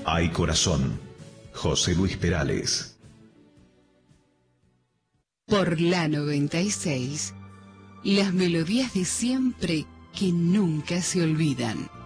Hay corazón. José Luis Perales. Por la 96, las melodías de siempre que nunca se olvidan.